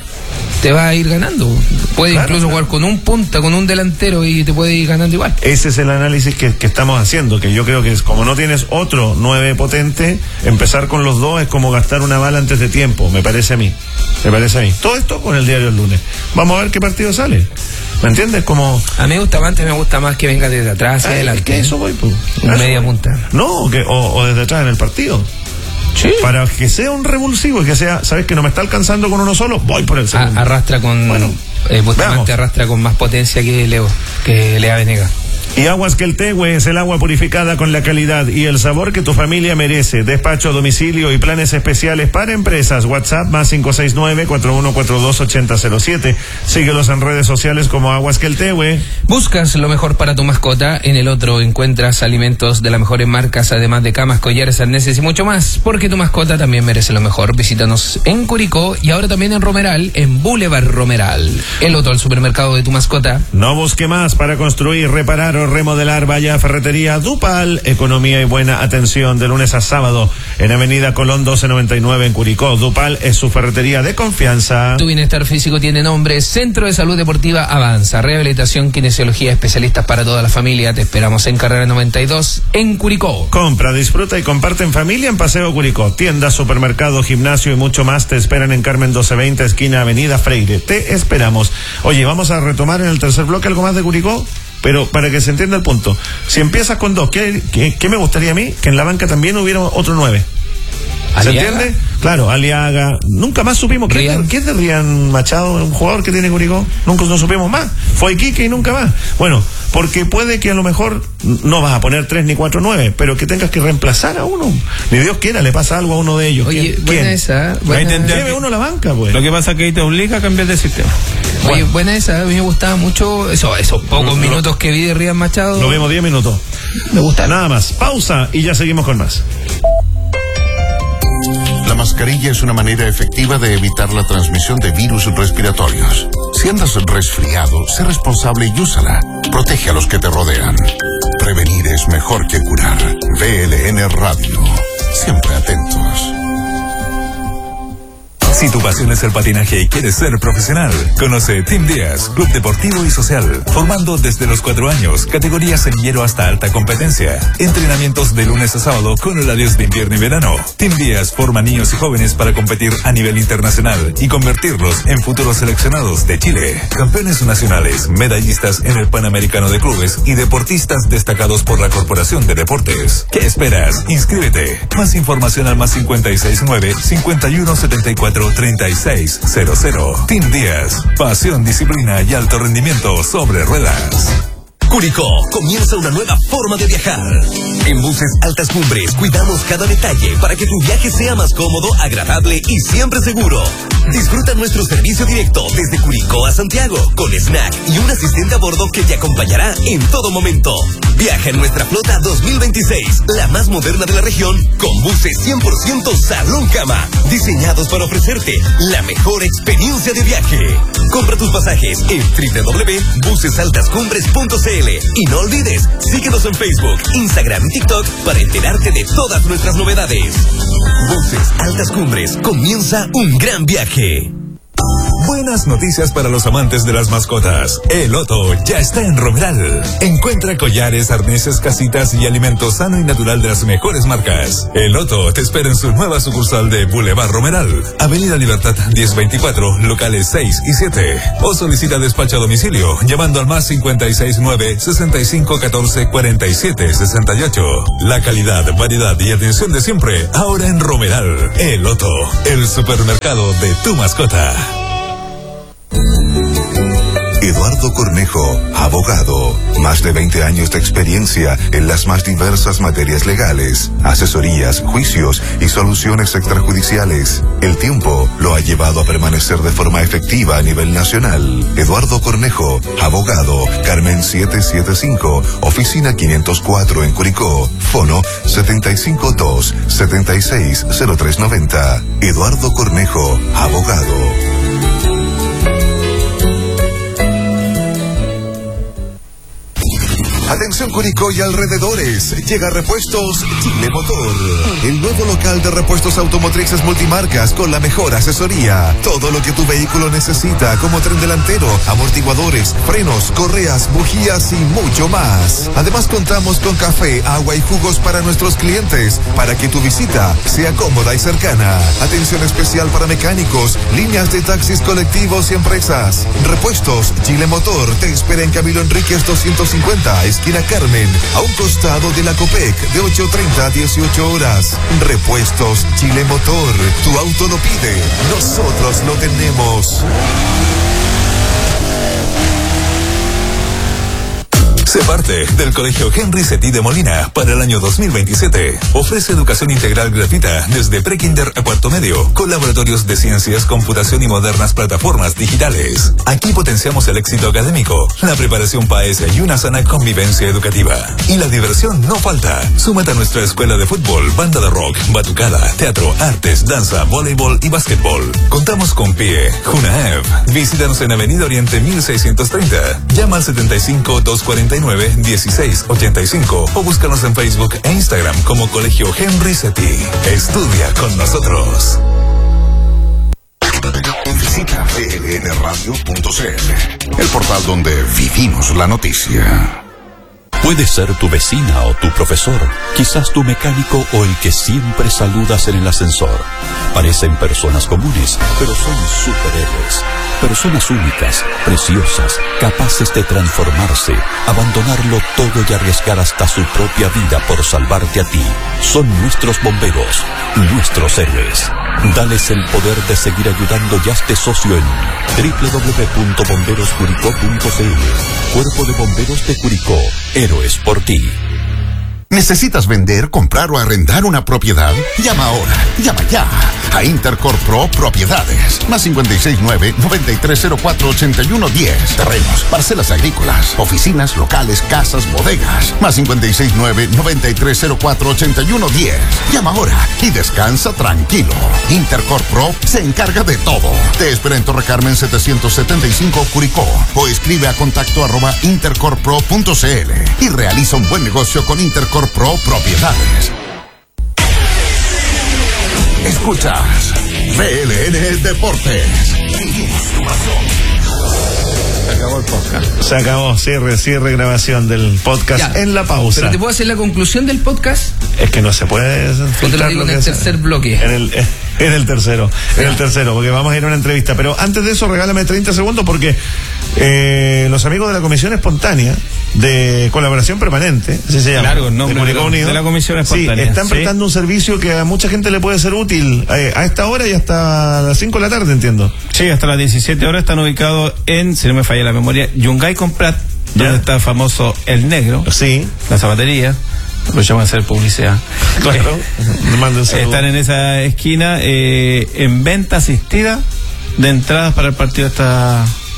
te va a ir ganando. Puede claro, incluso claro. jugar con un punta, con un delantero y te puede ir ganando igual. Ese es el análisis que, que estamos haciendo, que yo creo que es como no tienes otro nueve potente, empezar con los dos es como gastar una bala antes de tiempo, me parece a mí. Me parece a mí. Todo esto con el diario el lunes. Vamos a ver qué partido sale. ¿Me entiendes? Como... A mí me gusta más, me gusta más que venga desde atrás hacia adelante. ¿Qué eso voy? Pues? Media punta. No, que, o, o desde atrás en el partido. Sí. Para que sea un revulsivo y que sea, ¿sabes que no me está alcanzando con uno solo? Voy por el segundo. A, arrastra con, bueno, eh, Bustamante arrastra con más potencia que Leo, que Lea Venegas. Y Aguas Queltehue es el agua purificada con la calidad y el sabor que tu familia merece. Despacho a domicilio y planes especiales para empresas. WhatsApp más cinco seis nueve, cuatro uno cuatro dos, ocho cero cero siete. Síguelos en redes sociales como Aguas Queltehue. Buscas lo mejor para tu mascota. En el otro encuentras alimentos de las mejores marcas, además de camas, collares, arneses y mucho más. Porque tu mascota también merece lo mejor. Visítanos en Curicó y ahora también en Romeral, en Boulevard Romeral. El otro, el supermercado de tu mascota. No busque más para construir, reparar o remodelar. Vaya a Ferretería Dupal, economía y buena atención de lunes a sábado en Avenida Colón doce noventa y nueve en Curicó. Dupal es su ferretería de confianza. Tu bienestar físico tiene nombre. Centro de Salud Deportiva Avanza, rehabilitación, kinesiología, especialistas para toda la familia. Te esperamos en Carrera noventa y dos en Curicó. Compra, disfruta y comparte en familia en Paseo Curicó. Tiendas, supermercado, gimnasio y mucho más te esperan en Carmen doce veinte, esquina Avenida Freire. Te esperamos. Oye, vamos a retomar en el tercer bloque algo más de Curicó. Pero para que se entienda el punto, si empiezas con dos, ¿qué, qué, qué me gustaría a mí? Que en la banca también hubiera otro nueve. ¿Se ¿Aliaga? entiende? Claro, Aliaga. Nunca más supimos. ¿Qué es, ¿Qué es de Rian Machado? Un jugador que tiene Curicó. Nunca no supimos más. Fue Iquique y nunca más. Bueno, porque puede que a lo mejor no vas a poner tres ni cuatro nueve, pero que tengas que reemplazar a uno. Ni Dios quiera, le pasa algo a uno de ellos. Oye, ¿Quién? buena ¿Quién? esa. Buena... Lleve uno a la banca, pues. Lo que pasa es que ahí te obliga a cambiar de sistema. Oye, bueno. buena esa. A mí me gustaba mucho eso, esos pocos no, minutos no. que vi de Rian Machado. Lo vimos diez minutos. Me gusta. Nada más. Pausa y ya seguimos con más. La mascarilla es una manera efectiva de evitar la transmisión de virus respiratorios. Si andas resfriado, sé responsable y úsala. Protege a los que te rodean. Prevenir es mejor que curar. V L N Radio. Siempre atentos. Si tu pasión es el patinaje y quieres ser profesional, conoce Team Díaz, Club Deportivo y Social, formando desde los cuatro años, categorías semillero hasta alta competencia. Entrenamientos de lunes a sábado con horarios de invierno y verano. Team Díaz forma niños y jóvenes para competir a nivel internacional y convertirlos en futuros seleccionados de Chile. Campeones nacionales, medallistas en el Panamericano de Clubes y deportistas destacados por la Corporación de Deportes. ¿Qué esperas? Inscríbete. Más información al más cincuenta y seis nueve, cincuenta y uno setenta y cuatro treinta y seis cero cero. Team Díaz, pasión, disciplina y alto rendimiento sobre ruedas. Curicó, comienza una nueva forma de viajar. En Buses Altas Cumbres cuidamos cada detalle para que tu viaje sea más cómodo, agradable y siempre seguro. Disfruta nuestro servicio directo desde Curicó a Santiago, con snack y un asistente a bordo que te acompañará en todo momento. Viaja en nuestra flota dos mil veintiséis, la más moderna de la región, con buses cien por ciento salón cama, diseñados para ofrecerte la mejor experiencia de viaje. Compra tus pasajes en doble u doble u doble u punto buses altas cumbres punto c l y no olvides, síguenos en Facebook, Instagram y TikTok para enterarte de todas nuestras novedades. Buses Altas Cumbres, comienza un gran viaje. Bueno, Buenas noticias para los amantes de las mascotas. El Otto ya está en Romeral. Encuentra collares, arneses, casitas y alimento sano y natural de las mejores marcas. El Otto te espera en su nueva sucursal de Boulevard Romeral, Avenida Libertad diez veinticuatro, locales seis y siete. O solicita despacho a domicilio llamando al más cincuenta y seis nueve, sesenta y cinco catorce, cuarenta y siete sesenta y ocho. La calidad, variedad y atención de siempre, ahora en Romeral. El Otto, el supermercado de tu mascota. Eduardo Cornejo, abogado. Más de veinte años de experiencia en las más diversas materias legales, asesorías, juicios y soluciones extrajudiciales. El tiempo lo ha llevado a permanecer de forma efectiva a nivel nacional. Eduardo Cornejo, abogado. Carmen setecientos setenta y cinco, oficina quinientos cuatro en Curicó. Fono setenta y cinco dos, setenta y seis, cero tres noventa. Eduardo Cornejo, abogado. Atención Curicó y alrededores, llega Repuestos Chile Motor, el nuevo local de repuestos automotrices multimarcas con la mejor asesoría. Todo lo que tu vehículo necesita, como tren delantero, amortiguadores, frenos, correas, bujías y mucho más. Además contamos con café, agua y jugos para nuestros clientes, para que tu visita sea cómoda y cercana. Atención especial para mecánicos, líneas de taxis colectivos y empresas. Repuestos Chile Motor te espera en Camilo Enríquez doscientos cincuenta, esquina Carmen, a un costado de la Copec, de ocho treinta a dieciocho horas. Repuestos Chile Motor, tu auto lo pide, nosotros lo tenemos. Sé parte del Colegio Henry Cetí de Molina para el año dos mil veintisiete. Ofrece educación integral gratuita desde prekinder a cuarto medio, con laboratorios de ciencias, computación y modernas plataformas digitales. Aquí potenciamos el éxito académico, la preparación P A E S y una sana convivencia educativa. Y la diversión no falta. Súmate a nuestra escuela de fútbol, banda de rock, batucada, teatro, artes, danza, voleibol y básquetbol. Contamos con P I E, Junaev. Visítanos en Avenida Oriente mil seiscientos treinta. Llama al setenta y cinco, doscientos cuarenta y nueve, dieciséis ochenta y cinco o búscanos en Facebook e Instagram como Colegio Henry Cetí. Estudia con nosotros. Visita v l n radio punto c l, el portal donde vivimos la noticia. Puede ser tu vecina o tu profesor, quizás tu mecánico o el que siempre saludas en el ascensor. Parecen personas comunes, pero son superhéroes. Personas únicas, preciosas, capaces de transformarse, abandonarlo todo y arriesgar hasta su propia vida por salvarte a ti. Son nuestros bomberos, nuestros héroes. Dales el poder de seguir ayudando y hazte socio en doble u doble u doble u punto bomberos curicó punto c l. Cuerpo de Bomberos de Curicó. Héroes por ti. ¿Necesitas vender, comprar o arrendar una propiedad? Llama ahora, llama ya a Intercorp Pro Propiedades. Más cincuenta y seis nueve, noventa y tres cero cuatro, ochenta y uno diez. Terrenos, parcelas agrícolas, oficinas, locales, casas, bodegas. Más cincuenta y seis nueve, noventa y tres cero cuatro, ochenta y uno diez. Llama ahora y descansa tranquilo. Intercorp Pro se encarga de todo. Te espera en Torre Carmen setecientos setenta y cinco Curicó o escribe a contacto arroba intercorpro punto c l y realiza un buen negocio con Intercorp Pro Propiedades. Escuchas V L N Deportes. Se acabó el podcast. Se acabó, cierre, cierre, grabación del podcast ya, en la pausa. ¿Pero te puedo hacer la conclusión del podcast? Es que no se puede. O te lo digo en el tercer bloque. En el, en el tercero, en el tercero, porque vamos a ir a una entrevista. Pero antes de eso, regálame treinta segundos porque eh, los amigos de la Comisión Espontánea de Colaboración Permanente, así se llama, Largo el nombre de, de, de la Comisión Espontánea. Sí, están ¿sí? prestando un servicio que a mucha gente le puede ser útil eh, a esta hora y hasta las cinco de la tarde, entiendo. Sí, hasta las diecisiete horas están ubicados en, si no me falla la memoria, Yungay con Prat, donde está el famoso El Negro, sí, la zapatería. Lo llaman a hacer publicidad. Claro. Están en esa esquina, eh, en venta asistida de entradas para el partido esta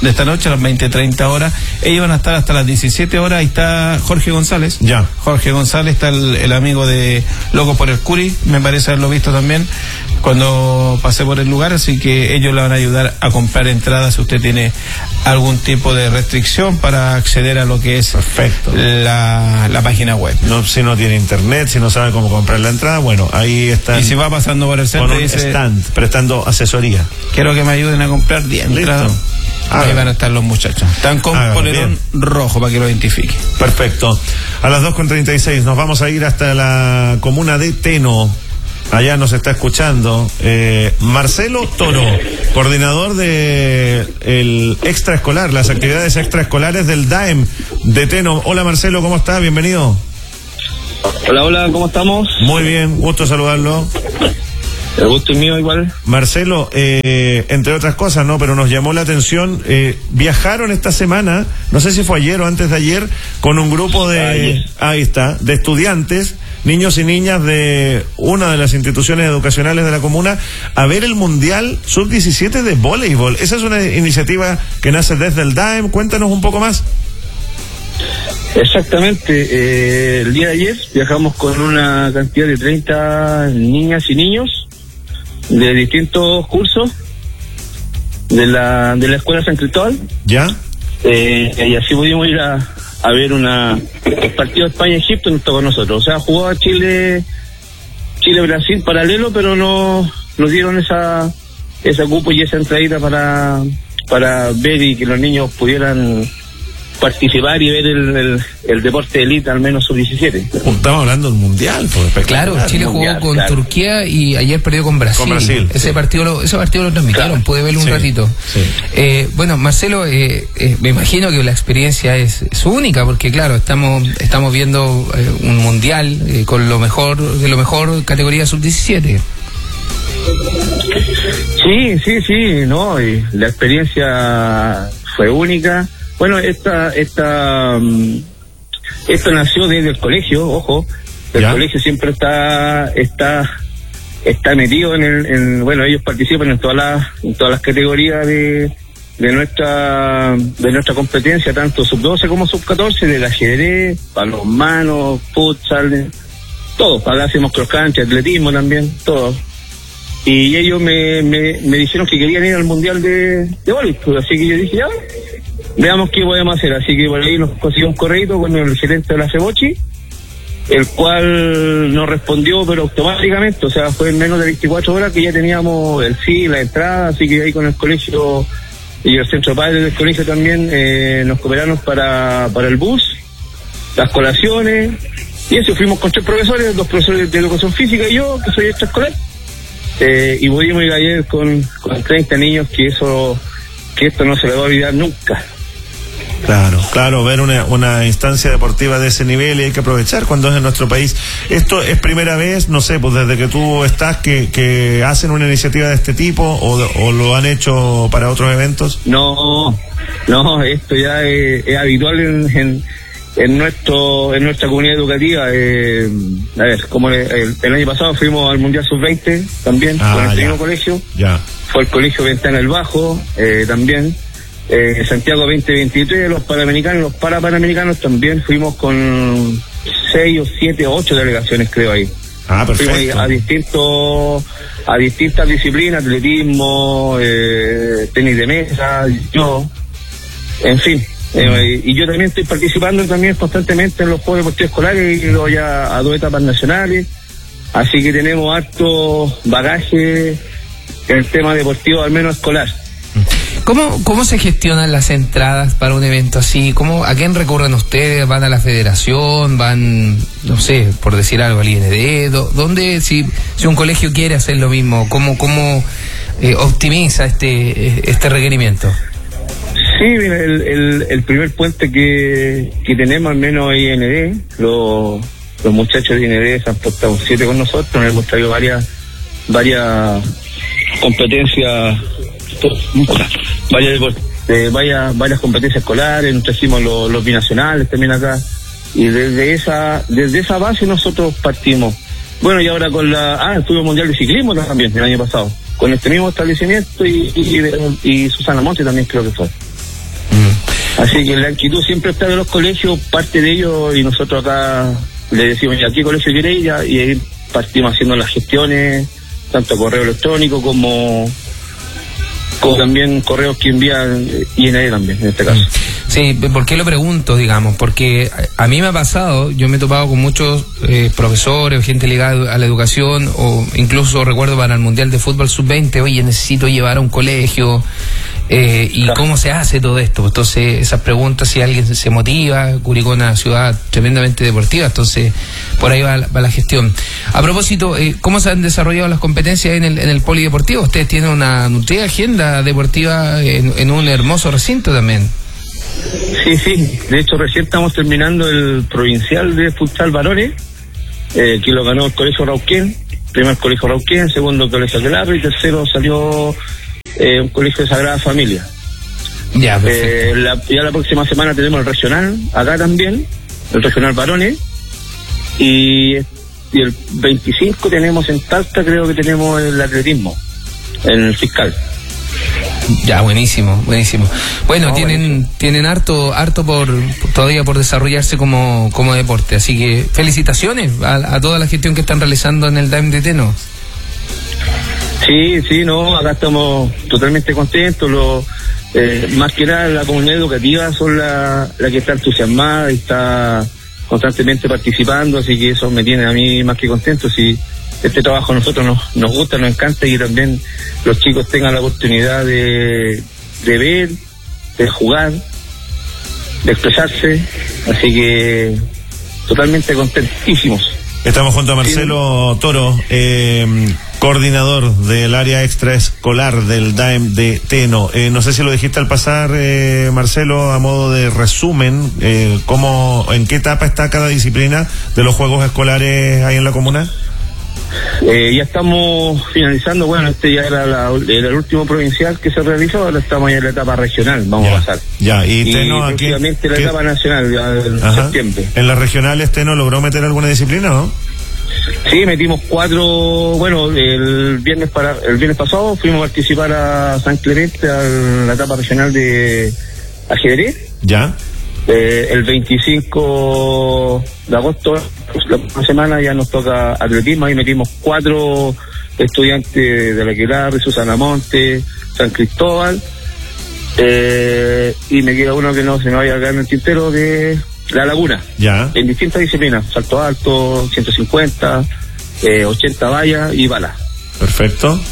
de esta noche a las veinte treinta horas. Ellos van a estar hasta las diecisiete horas. Ahí está Jorge González. Ya. Jorge González, está el, el amigo de Locos por el Curi, me parece haberlo visto también cuando pasé por el lugar, así que ellos le van a ayudar a comprar entradas si usted tiene algún tipo de restricción para acceder a lo que es Perfecto. La, la página web. No, si no tiene internet, si no sabe cómo comprar la entrada, bueno, ahí están. Y si va pasando por el centro con un dice, stand, prestando asesoría. Quiero que me ayuden a comprar diez entradas. Ahí van a estar los muchachos. Están con Hágalo, polerón bien. rojo para que lo identifique. Perfecto. A las dos con treinta y seis nos vamos a ir hasta la comuna de Teno. Allá nos está escuchando eh, Marcelo Toro, coordinador de el extraescolar, las actividades extraescolares del D A E M de Teno. Hola Marcelo, ¿cómo estás? Bienvenido. Hola, hola, ¿cómo estamos? Muy bien, gusto saludarlo. El gusto es mío igual. Marcelo, eh, entre otras cosas, ¿no? Pero nos llamó la atención, eh, viajaron esta semana, no sé si fue ayer o antes de ayer, con un grupo de, Ayer. ahí está, de estudiantes, niños y niñas de una de las instituciones educacionales de la comuna, a ver el Mundial sub diecisiete de voleibol. Esa es una iniciativa que nace desde el D A E M, cuéntanos un poco más. Exactamente, eh, el día de ayer viajamos con una cantidad de treinta niñas y niños de distintos cursos de la de la Escuela San Cristóbal. ¿Ya? Eh, y así pudimos ir a, a ver una el partido de España-Egipto, nos tocó a nosotros. O sea, jugaba Chile Chile-Brasil paralelo, pero no nos dieron esa esa cupo y esa entradita para para ver y que los niños pudieran participar y ver el, el, el deporte de élite, al menos sub diecisiete. Estamos hablando del Mundial, pues, claro, Chile mundial, jugó con claro. Turquía y ayer perdió con Brasil. Con Brasil, ese sí. partido lo, ese partido lo transmitieron, Claro. pude verlo un Sí, ratito. sí. Eh, bueno, Marcelo, eh, eh, me imagino que la experiencia es, es única, porque claro, estamos estamos viendo eh, un Mundial eh, con lo mejor de lo mejor categoría sub diecisiete. Sí, sí, sí, no, y la experiencia fue única. Bueno, esta, esta, um, esto nació desde el colegio, ojo, el ¿Ya? colegio siempre está, está, está metido en el, en, bueno, ellos participan en todas las, en todas las categorías de, de nuestra, de nuestra competencia, tanto sub doce como sub catorce, del ajedrez, balonmano, futsal, todo, acá hacemos cross country, atletismo también, todo. Y ellos me, me, me dijeron que querían ir al mundial de, de voleibol, así que yo dije, ya, veamos qué podemos hacer. Así que por ahí nos consiguió un correíto con el gerente de la Cebochi, el cual nos respondió, pero automáticamente, o sea, fue en menos de veinticuatro horas que ya teníamos el sí, la entrada, así que ahí con el colegio y el centro padre del colegio también eh, nos cooperaron para, para el bus, las colaciones, y eso, fuimos con tres profesores, dos profesores de educación física y yo, que soy extraescolar. Eh, y pudimos ir ayer con, con treinta niños, que eso que esto no se le va a olvidar nunca. Claro, claro, ver una, una instancia deportiva de ese nivel, y hay que aprovechar cuando es en nuestro país. Esto es primera vez, no sé, pues desde que tú estás, que, que hacen una iniciativa de este tipo, o, o lo han hecho para otros eventos. No, no, esto ya es, es habitual en, en, en nuestro en nuestra comunidad educativa. Eh, a ver, como el, el, el año pasado fuimos al Mundial sub veinte también, Ah, con el ya. mismo colegio. Ya. Fue el colegio Ventana el Bajo, eh, también. Eh, Santiago veinte veintitrés, los panamericanos, los parapanamericanos también fuimos con seis o siete o ocho delegaciones, creo, ahí. Ah, perfecto. Fuimos a distintos, a distintas disciplinas, atletismo, eh, tenis de mesa, yo, en fin. Eh, y yo también estoy participando también constantemente en los Juegos Deportivos Escolares, y luego ya a dos etapas nacionales, así que tenemos harto bagaje en el tema deportivo, al menos escolar. ¿Cómo, ¿Cómo se gestionan las entradas para un evento así? ¿Cómo, ¿A quién recurren ustedes? ¿Van a la federación? ¿Van, no sé, por decir algo, al I N D? ¿Dónde, si, si un colegio quiere hacer lo mismo, cómo, cómo eh, optimiza este, este requerimiento? Sí, mira, el, el, el primer puente que, que tenemos, al menos I N D, los, los muchachos de I N D se han portado siete con nosotros, nos hemos traído varias, varias competencias, varias, eh, varias, varias competencias escolares, nos trajimos los, los binacionales también acá, y desde esa, desde esa base nosotros partimos. Bueno, y ahora con la, ah, estuvo Mundial de Ciclismo también el año pasado, con este mismo establecimiento, y, y, y, y Susana Monte también creo que fue. Así que la inquietud siempre está de los colegios, parte de ellos, y nosotros acá le decimos, ¿a qué colegio queréis? Y ahí partimos haciendo las gestiones, tanto correo electrónico como, como también correos que envían I N E también, en este caso. Sí, ¿por qué lo pregunto, digamos? Porque a mí me ha pasado, yo me he topado con muchos eh, profesores o gente ligada a la educación, o incluso recuerdo para el Mundial de Fútbol sub veinte, oye, necesito llevar a un colegio, eh, y claro. ¿Cómo se hace todo esto? Entonces, esas preguntas, si alguien se motiva, Curicó es una ciudad tremendamente deportiva, entonces por ahí va, va la gestión. A propósito, eh, ¿cómo se han desarrollado las competencias en el, en el polideportivo? Ustedes tienen una nutrida agenda deportiva en, en un hermoso recinto también. Sí, sí, de hecho recién estamos terminando el provincial de futsal varones, eh, que lo ganó el Colegio Rauquén, primer Colegio Rauquén, segundo Colegio Aquelarre y tercero salió eh, un Colegio de Sagrada Familia. Ya, eh, la, ya la próxima semana tenemos el regional, acá también, el regional varones, y, y el veinticinco tenemos en Talca, creo que tenemos el atletismo, en el fiscal. Ya, buenísimo, buenísimo. Bueno, no, tienen buenísimo. tienen harto harto por, por todavía por desarrollarse como, como deporte, así que felicitaciones a, a toda la gestión que están realizando en el D A M de Teno. Sí, sí, no, acá estamos totalmente contentos, lo, eh, más que nada la comunidad educativa son la, la que está entusiasmada y está constantemente participando, así que eso me tiene a mí más que contento. Sí, este trabajo a nosotros nos, nos gusta, nos encanta, y que también los chicos tengan la oportunidad de, de ver, de jugar, de expresarse, así que totalmente contentísimos. Estamos junto a Marcelo Toro, eh, coordinador del área extraescolar del D A E M de Teno. Eh, no sé si lo dijiste al pasar, eh, Marcelo, a modo de resumen, eh, ¿cómo, en qué etapa está cada disciplina de los juegos escolares ahí en la comuna? Eh, ya estamos finalizando, bueno, este ya era, la, era el último provincial que se realizó, ahora estamos ya en la etapa regional, vamos ya, a pasar. Ya, y, y Teno aquí. Próximamente la ¿qué? etapa nacional, ya en Ajá. septiembre. ¿En las regionales Teno logró meter alguna disciplina, no? Sí, metimos cuatro, bueno, el viernes para el viernes pasado fuimos a participar a San Clemente, a la etapa regional de ajedrez. Ya. Eh, el veinticinco de agosto, la próxima semana, ya nos toca atletismo, ahí metimos cuatro estudiantes de la Aquelarre, Susana Monte, San Cristóbal, eh, y me queda uno que no se me vaya a quedar en el tintero, de La Laguna, ya, en distintas disciplinas, salto alto, ciento cincuenta, eh, ochenta vallas y balas. Perfecto.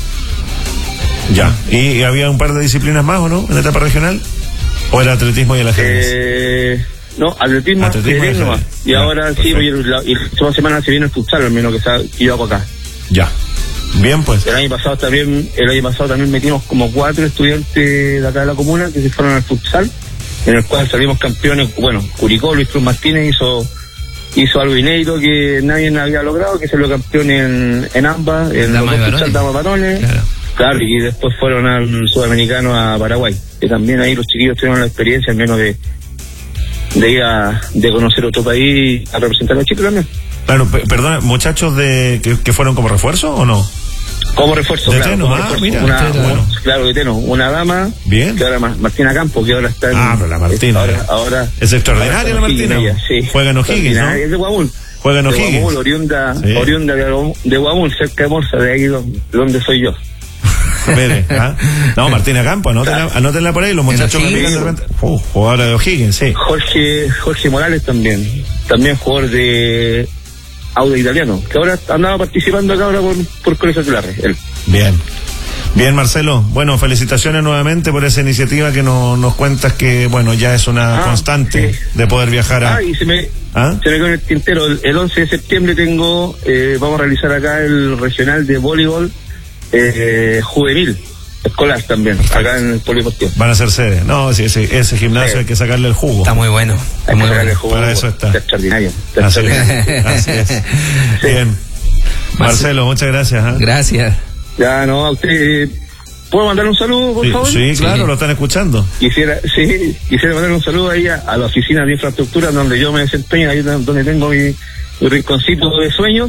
Ya, ¿y había un par de disciplinas más o no en la etapa regional? ¿O el atletismo y el ajedrez? Eh, no, atletismo, atletismo ajedrez nomás. Y ah, ahora perfecto. Sí, y la, y la próxima semana se viene el futsal, al menos que, está, que yo hago acá. Ya. Bien, pues. El año pasado también, el año pasado también metimos como cuatro estudiantes de acá de la comuna que se fueron al futsal, en el cual salimos campeones. Bueno, Curicó, Luis Cruz Martínez hizo hizo algo inédito que nadie había logrado, que salió campeón en, en ambas, en los dos futsal damas varones. Claro. Claro, y después fueron al Sudamericano a Paraguay, que también ahí los chiquillos tuvieron la experiencia, al menos de de ir a de conocer otro país, a representar a Chile también. Claro, p- perdona, muchachos de que, que fueron como refuerzo o no? Como refuerzo, de claro. Teno, Como ah, refuerzo. mira, una, Teno, bueno. Claro, de Teno, una dama. Bien. Que ahora Martina Campo, que ahora está en. Ah, pero la Martina. Ahora, ahora es extraordinaria la Martina. Ella, sí. Juega en O'Higgins, ¿no? Es de Guamul. Juega en O'Higgins. De Guamul, oriunda, sí. oriunda de, de Guamul, cerca de Morsa, de ahí donde, donde soy yo. Mire, ¿ah? No, Martina Campo, anótenla, claro. anótenla por ahí, los muchachos que de repente. Uh, jugadora de O'Higgins, sí. Jorge, Jorge Morales también, también jugador de Auda Italiano, que ahora andaba participando acá ahora por, por Colegio Aquelarre, él. Bien. Bien, Marcelo, bueno, felicitaciones nuevamente por esa iniciativa que no, nos cuentas que, bueno, ya es una ah, constante sí. de poder viajar a... Ah, y se me, ¿Ah? se me quedó en el tintero, el, el once de septiembre tengo, eh, vamos a realizar acá el regional de voleibol eh, juvenil, escolar también, acá en el polideportivo. Van a ser sede, no, sí, sí, ese gimnasio sí. hay que sacarle el jugo. Está muy bueno. Hay muy que sacarle bueno. el jugo. Para eso está. Está extraordinario. Está así, extraordinario. así es. Sí. Bien. Marcelo, muchas gracias. ¿eh? Gracias. Ya, no, a usted... ¿Puedo mandar un saludo, por sí, favor? Sí, claro, sí. Lo están escuchando. Quisiera, sí, quisiera mandar un saludo ahí a, a la oficina de infraestructura donde yo me desempeño, ahí donde tengo mi, mi rinconcito de sueños,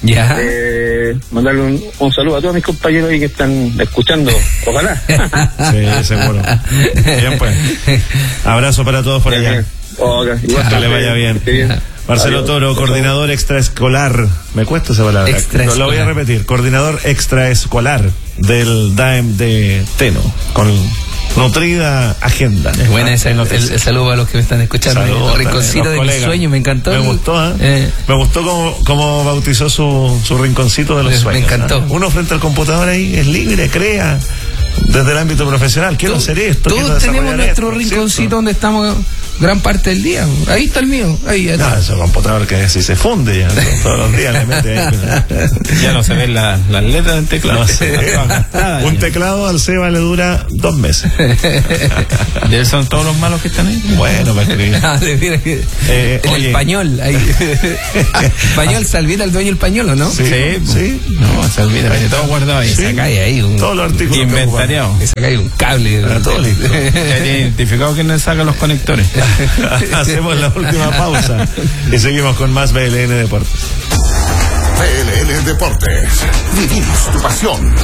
Ya. Eh, mandarle un, un saludo a todos mis compañeros ahí que están escuchando, ojalá. Sí, seguro. Bien, pues. Abrazo para todos por bien, allá. Bien. Okay. Igual que le vaya bien. bien. Marcelo Adiós. Toro, coordinador extraescolar. Me cuesta esa palabra. Extraescolar. Lo voy a repetir. Coordinador extraescolar del D A E M de Teno. Con nutrida agenda. Es buena esa, el, el saludo a los que me están escuchando. Saludos, el rinconcito de mis sueños, me encantó. Me gustó, ¿eh? eh. Me gustó cómo, cómo bautizó su, su rinconcito de los me, sueños. Me encantó. ¿eh? Uno frente al computador ahí es libre, crea. Desde el ámbito profesional, quiero hacer esto. Todos tenemos nuestro esto, rinconcito, ¿cierto? Donde estamos gran parte del día. Ahí está el mío. Ahí ya no, ese computador que si se funde ya, todos los días le mete ahí. Ya no se ven las la letras del teclado. No sé. Un teclado al Seba le dura dos meses. ¿Y esos son todos los malos que están ahí? Bueno, para escribir. Ah, eh, el oye. Español. Ahí. Español, Salvita, el dueño del pañol, ¿no? Sí. Sí. ¿Sí? No, Salvita, tiene todo guardado ahí. Sí. Saca ahí un. Todos los artículos. Inventariado. Que saca ahí un cable. Católico. Ya tiene identificado quién le saca los conectores. Hacemos la última pausa y seguimos con más B L N Deportes. B L N Deportes. Vivimos tu pasión.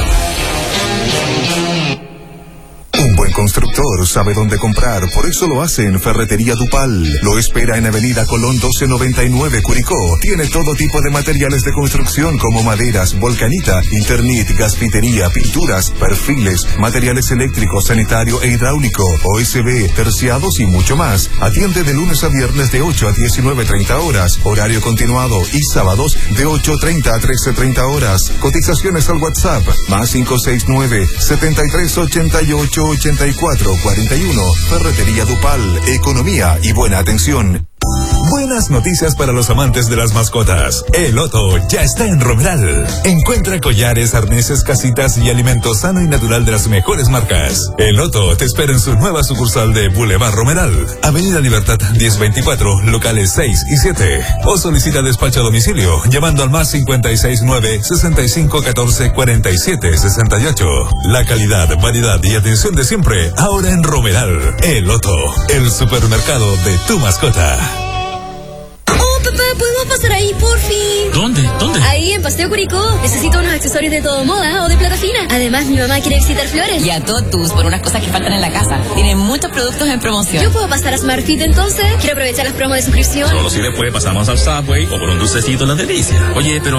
Un buen constructor sabe dónde comprar, por eso lo hace en Ferretería Dupal. Lo espera en Avenida Colón doce noventa y nueve, Curicó. Tiene todo tipo de materiales de construcción como maderas, volcanita, Internit, gasfitería, pinturas, perfiles, materiales eléctricos, sanitario e hidráulico, O S B, terciados y mucho más. Atiende de lunes a viernes de ocho a diecinueve treinta horas, horario continuado, y sábados de ocho treinta a trece treinta horas. Cotizaciones al WhatsApp, más cinco seis nueve, setenta y tres ochenta y ocho ochenta y cuatro cuarenta y uno. Ferretería Dupal, economía y buena atención. Buenas noticias para los amantes de las mascotas. El Otto ya está en Romeral. Encuentra collares, arneses, casitas y alimento sano y natural de las mejores marcas. El Otto te espera en su nueva sucursal de Boulevard Romeral, Avenida Libertad diez veinticuatro, locales seis y siete. O solicita despacho a domicilio llamando al más cincuenta y seis nueve, sesenta y cinco catorce, cuarenta y siete sesenta y ocho. La calidad, variedad y atención de siempre, ahora en Romeral. El Otto, el supermercado de tu mascota. Papá, ¿podemos pasar ahí, por fin? ¿Dónde? ¿Dónde? Ahí, en Paseo Curicó. Necesito unos accesorios de todo moda o de plata fina. Además, mi mamá quiere visitar Flores. Y a Totus por unas cosas que faltan en la casa. Tienen muchos productos en promoción. ¿Yo puedo pasar a SmartFit entonces? Quiero aprovechar las promos de suscripción. Solo si después pasamos al Subway o por un dulcecito en las delicias. Oye, pero